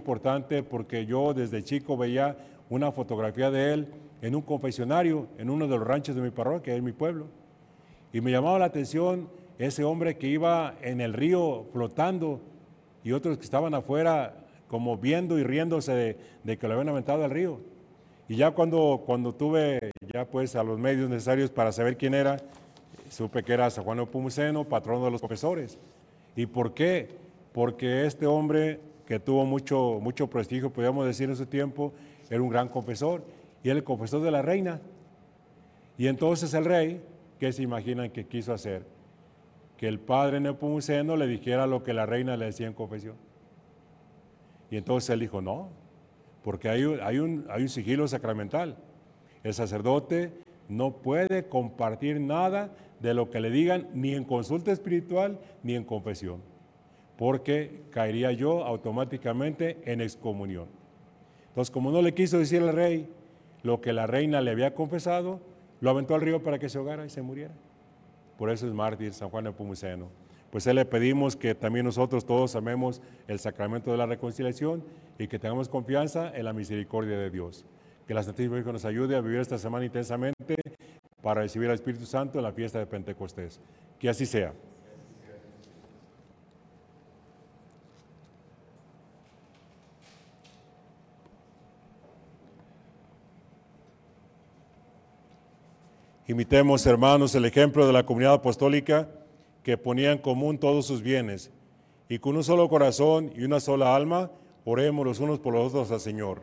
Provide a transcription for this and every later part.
importante porque yo desde chico veía una fotografía de él en un confesionario, en uno de los ranchos de mi parroquia, en mi pueblo. Y me llamaba la atención ese hombre que iba en el río flotando y otros que estaban afuera como viendo y riéndose de que lo habían aventado al río. Y ya cuando tuve ya pues a los medios necesarios para saber quién era, supe que era San Juan Nepomuceno, patrono de los confesores. ¿Y por qué? Porque este hombre que tuvo mucho prestigio, podríamos decir en su tiempo, era un gran confesor y era el confesor de la reina. Y entonces el rey, ¿qué se imaginan que quiso hacer? Que el padre Nepomuceno le dijera lo que la reina le decía en confesión. Y entonces él dijo, no, porque hay un sigilo sacramental. El sacerdote no puede compartir nada de lo que le digan ni en consulta espiritual ni en confesión, porque caería yo automáticamente en excomunión. Entonces, como no le quiso decir al rey lo que la reina le había confesado, lo aventó al río para que se ahogara y se muriera. Por eso es mártir San Juan Nepomuceno. Pues a él le pedimos que también nosotros todos amemos el sacramento de la reconciliación y que tengamos confianza en la misericordia de Dios. Que la Santísima Virgen nos ayude a vivir esta semana intensamente para recibir al Espíritu Santo en la fiesta de Pentecostés. Que así sea. Imitemos, hermanos, el ejemplo de la comunidad apostólica que ponía en común todos sus bienes y con un solo corazón y una sola alma, oremos los unos por los otros al Señor.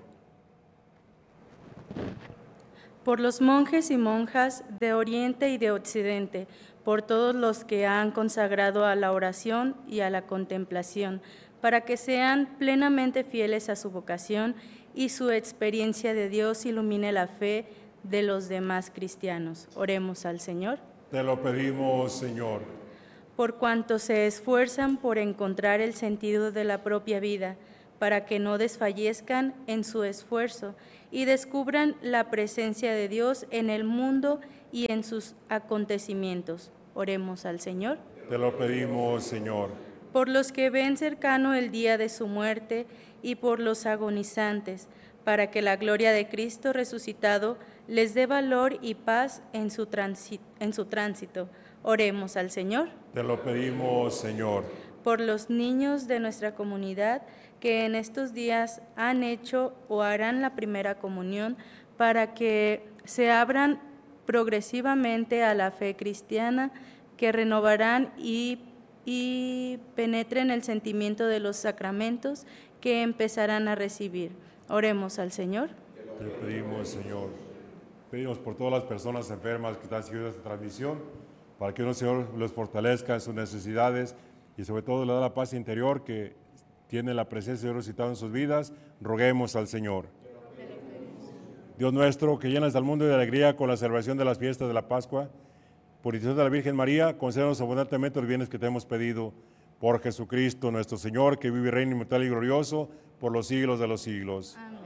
Por los monjes y monjas de Oriente y de Occidente, por todos los que han consagrado a la oración y a la contemplación, para que sean plenamente fieles a su vocación y su experiencia de Dios ilumine la fe de los demás cristianos. Oremos al Señor. Te lo pedimos, Señor. Por cuanto se esfuerzan por encontrar el sentido de la propia vida, para que no desfallezcan en su esfuerzo y descubran la presencia de Dios en el mundo y en sus acontecimientos. Oremos al Señor. Te lo pedimos, Señor. Por los que ven cercano el día de su muerte y por los agonizantes, para que la gloria de Cristo resucitado les dé valor y paz en su tránsito. Oremos al Señor. Te lo pedimos, Señor. Por los niños de nuestra comunidad que en estos días han hecho o harán la primera comunión, para que se abran progresivamente a la fe cristiana, que renovarán y penetren el sentimiento de los sacramentos que empezarán a recibir. Oremos al Señor. Te pedimos, Señor. Pedimos por todas las personas enfermas que están siguiendo esta transmisión, para que el Señor los fortalezca en sus necesidades y sobre todo le da la paz interior que tiene la presencia de Dios resucitado en sus vidas. Roguemos al Señor. Dios nuestro, que llenas al mundo de alegría con la celebración de las fiestas de la Pascua, por intercesión de la Virgen María, concédenos abundantemente los bienes que te hemos pedido. Por Jesucristo nuestro Señor, que vive y reina inmortal y glorioso por los siglos de los siglos. Amén.